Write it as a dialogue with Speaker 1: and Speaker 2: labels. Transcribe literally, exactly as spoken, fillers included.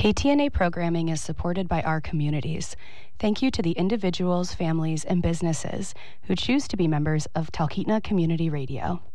Speaker 1: K T N A programming is supported by our communities. Thank you to the individuals, families, and businesses who choose to be members of Talkeetna Community Radio.